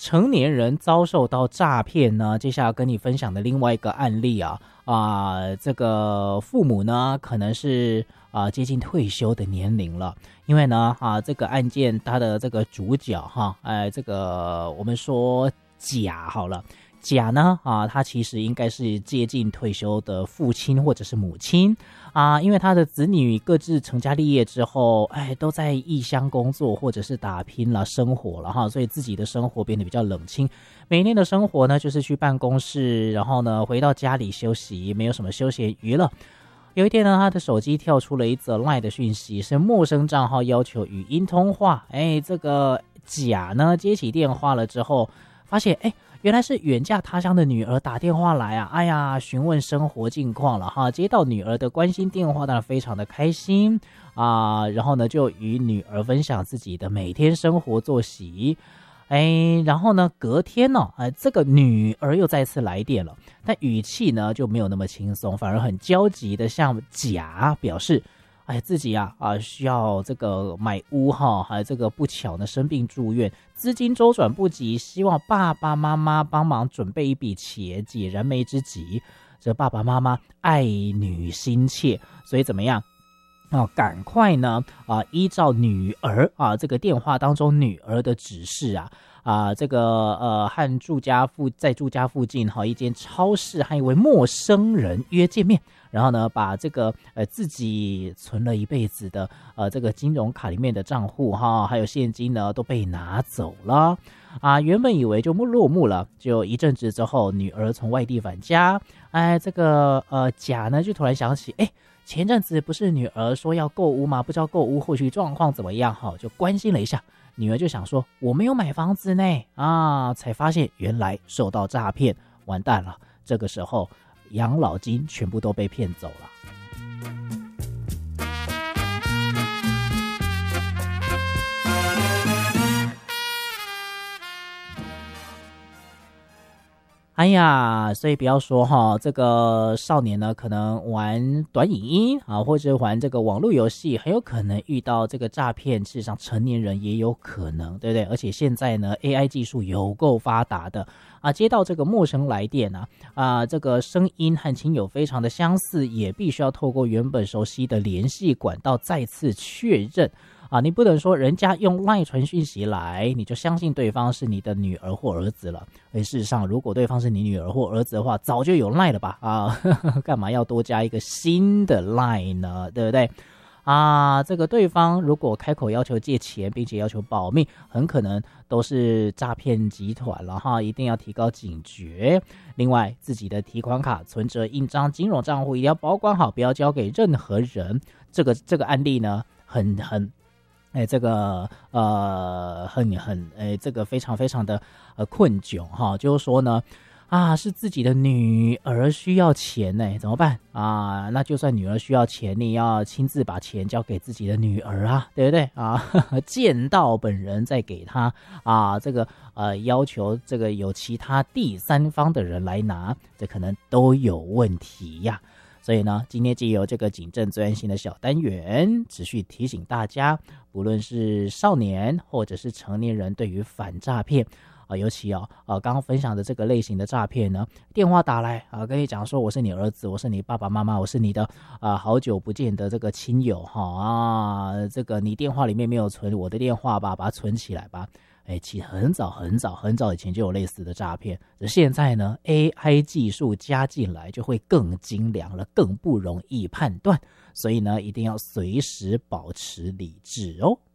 成年人遭受到诈骗呢，接下来跟你分享的另外一个案例这个父母呢可能是接近退休的年龄了，因为呢这个案件它的这个主角这个我们说甲好了。甲呢他其实应该是接近退休的父亲或者是母亲因为他的子女各自成家立业之后都在异乡工作或者是打拼了生活了所以自己的生活变得比较冷清，每天的生活呢就是去办公室，然后呢回到家里休息，没有什么休闲娱乐。有一天呢，他的手机跳出了一则 LINE 的讯息，是陌生账号要求语音通话。这个甲呢接起电话了之后，发现原来是远嫁他乡的女儿打电话来询问生活近况了接到女儿的关心电话，当然非常的开心然后呢就与女儿分享自己的每天生活作息。然后呢隔天这个女儿又再次来电了，但语气呢就没有那么轻松，反而很焦急的向甲表示自己需要这个买屋还有这个不巧呢生病住院，资金周转不及，希望爸爸妈妈帮忙准备一笔钱解燃眉之急。这爸爸妈妈爱女心切，所以怎么样赶快呢依照女儿这个电话当中女儿的指示这个和在住家附近一间超市和一位陌生人约见面，然后呢把这个自己存了一辈子的这个金融卡里面的账户还有现金呢都被拿走了原本以为就落幕了，就一阵子之后女儿从外地返家，这个甲呢就突然想起前阵子不是女儿说要购屋吗？不知道购屋后续状况怎么样就关心了一下。女儿就想说我没有买房子呢才发现原来受到诈骗，完蛋了，这个时候养老金全部都被骗走了。所以不要说这个少年呢可能玩短影音或者玩这个网络游戏，很有可能遇到这个诈骗，事实上成年人也有可能，对不对？而且现在呢 AI 技术有够发达的接到这个陌生来电这个声音和亲友非常的相似，也必须要透过原本熟悉的联系管道再次确认你不能说人家用 LINE 传讯息来你就相信对方是你的女儿或儿子了。事实上如果对方是你女儿或儿子的话，早就有 LINE 了吧干嘛要多加一个新的 LINE 呢？对不对这个对方如果开口要求借钱并且要求保密，很可能都是诈骗集团了一定要提高警觉。另外自己的提款卡、存折、印章、金融账户一定要保管好，不要交给任何人。这个案例呢这个这个非常非常的困窘就是说呢是自己的女儿需要钱怎么办那就算女儿需要钱，你要亲自把钱交给自己的女儿对不对见到本人再给她这个要求这个有其他第三方的人来拿，这可能都有问题所以呢，今天藉由这个警政最安心的小单元，持续提醒大家，不论是少年或者是成年人，对于反诈骗尤其刚刚分享的这个类型的诈骗呢，电话打来跟你讲说我是你儿子，我是你爸爸妈妈，我是你的好久不见的这个亲友这个你电话里面没有存我的电话吧，把它存起来吧。其实很早以前就有类似的诈骗，现在呢 AI 技术加进来就会更精良了，更不容易判断，所以呢一定要随时保持理智哦。